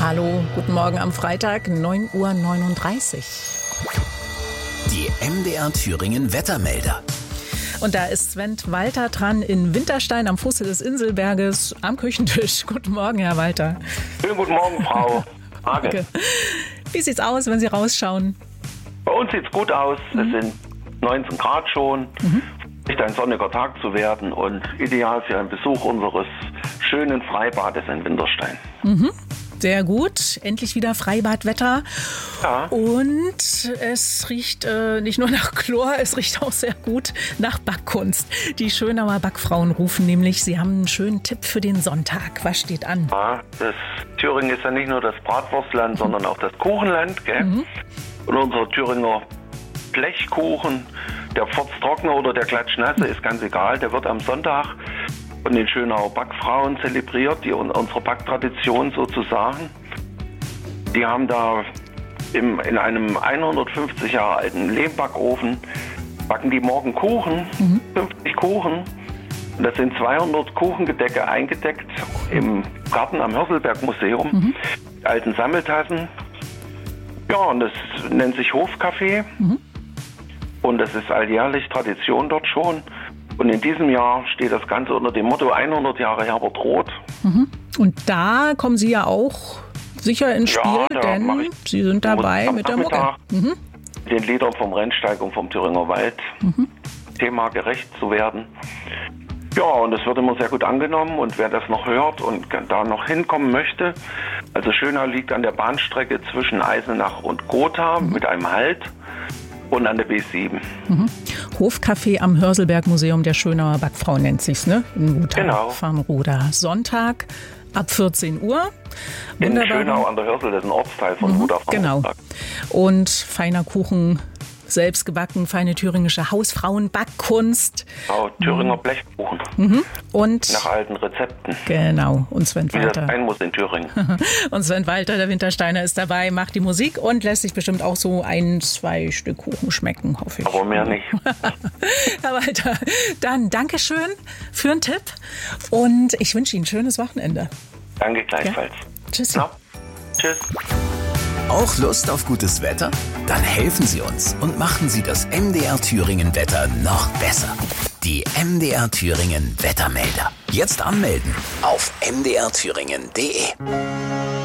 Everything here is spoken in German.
Hallo, guten Morgen am Freitag, 9:39 Uhr. Die MDR Thüringen Wettermelder. Und da ist Sven Walter dran in Winterstein am Fuße des Inselberges am Küchentisch. Guten Morgen, Herr Walter. Schönen guten Morgen, Frau Hage. Okay. Wie sieht's aus, wenn Sie rausschauen? Bei uns sieht's gut aus. Es sind 19 Grad schon. Nicht ein sonniger Tag zu werden und ideal für einen Besuch unseres schönen Freibades in Winterstein. Sehr gut, endlich wieder Freibadwetter. Ja. Und es riecht nicht nur nach Chlor, es riecht auch sehr gut nach Backkunst. Die Schönauer Backfrauen rufen nämlich, sie haben einen schönen Tipp für den Sonntag. Was steht an? Ja, Thüringen ist ja nicht nur das Bratwurstland, sondern auch das Kuchenland. Gell? Und unser Thüringer Blechkuchen, der Pforztrockene oder der Klatschnasse, ist ganz egal. Der wird am Sonntag von den Schönauer Backfrauen zelebriert, die unsere Backtradition sozusagen. Die haben da in einem 150 Jahre alten Lehmbackofen, backen die morgen Kuchen, 50 Kuchen. Und das sind 200 Kuchengedecke eingedeckt im Garten am Hörselberg-Museum, mit alten Sammeltassen. Ja, und das nennt sich Hofcafé. Und das ist alljährlich Tradition dort schon. Und in diesem Jahr steht das Ganze unter dem Motto 100 Jahre Herbert Roth. Und da kommen Sie ja auch sicher ins Spiel, da denn Sie sind dabei mit der Mucke. Den Liedern vom Rennsteig und vom Thüringer Wald Thema gerecht zu werden. Ja, und es wird immer sehr gut angenommen. Und wer das noch hört und da noch hinkommen möchte, also Schönau liegt an der Bahnstrecke zwischen Eisenach und Gotha mit einem Halt und an der B7. Hofcafé am Hörselberg-Museum der Schönauer Backfrau nennt sich's, ne? In Gotha-Farnroda. Sonntag ab 14 Uhr. In Schönau an der Hörsel, das ist ein Ortsteil von Roda. Genau. Und feiner Kuchen, selbst gebacken, feine thüringische Hausfrauen-Backkunst. Genau, Thüringer Blechkuchen. Und nach alten Rezepten. Genau. Und Sven Wie das Walter. sein muss in Thüringen. Und Sven Walter, der Wintersteiner, ist dabei, macht die Musik und lässt sich bestimmt auch so 1-2 Stück Kuchen schmecken, hoffe ich. Aber mehr nicht. Herr Walter, dann Dankeschön für den Tipp und ich wünsche Ihnen ein schönes Wochenende. Danke gleichfalls. Tschüss. Na, tschüss. Auch Lust auf gutes Wetter? Dann helfen Sie uns und machen Sie das MDR Thüringen Wetter noch besser. Die MDR Thüringen Wettermelder. Jetzt anmelden auf mdrthüringen.de.